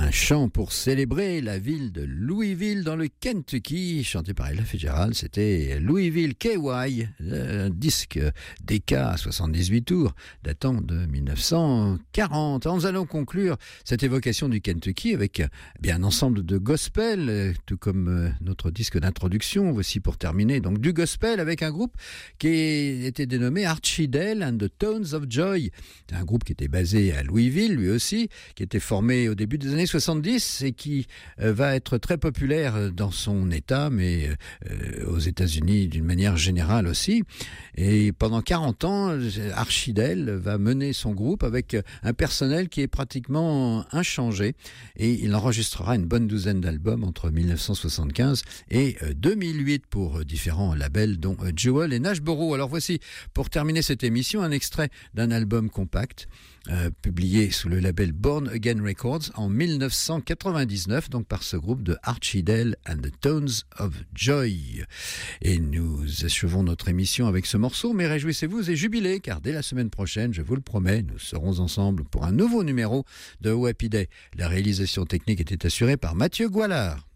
Un chant pour célébrer la ville de Louisville dans le Kentucky, chanté par Ella Fitzgerald. C'était Louisville KY, un disque DK à 78 tours, datant de 1940. Nous allons conclure cette évocation du Kentucky avec un ensemble de gospel, tout comme notre disque d'introduction. Voici pour terminer donc du gospel avec un groupe qui était dénommé Archidale and the Tones of Joy. C'est un groupe qui était basé à Louisville, lui aussi, qui était formé au début des années 70 et qui va être très populaire dans son État, mais aux États-Unis d'une manière générale aussi. Et pendant 40 ans, Archidale va mener son groupe avec un personnel qui est pratiquement inchangé et il enregistrera une bonne douzaine d'albums entre 1975 et 2008 pour différents labels dont Jewel et Nashboro. Alors voici, pour terminer cette émission, un extrait d'un album compact publié sous le label Born Again Records en 1999, donc par ce groupe de Archidale and the Tones of Joy. Et nous achevons notre émission avec ce morceau, mais réjouissez-vous et jubilez, car dès la semaine prochaine, je vous le promets, nous serons ensemble pour un nouveau numéro de Happy Day. La réalisation technique était assurée par Mathieu Goualard.